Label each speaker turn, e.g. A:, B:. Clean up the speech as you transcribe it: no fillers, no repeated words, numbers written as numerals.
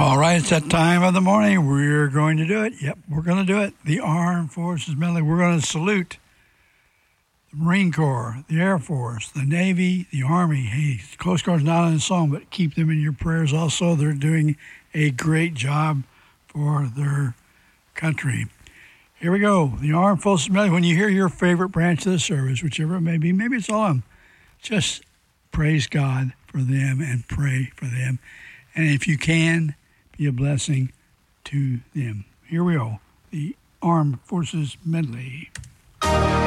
A: All right, it's that time of the morning. We're going to do it. Yep, we're going to do it. The Armed Forces Medley. We're going to salute the Marine Corps, the Air Force, the Navy, the Army. Hey, Coast Guard's not in the song, but keep them in your prayers also. They're doing a great job for their country. Here we go. The Armed Forces Medley. When you hear your favorite branch of the service, whichever it may be, maybe it's all of them, just praise God for them and pray for them. And if you can, be a blessing to them. Here we go. The Armed Forces Medley.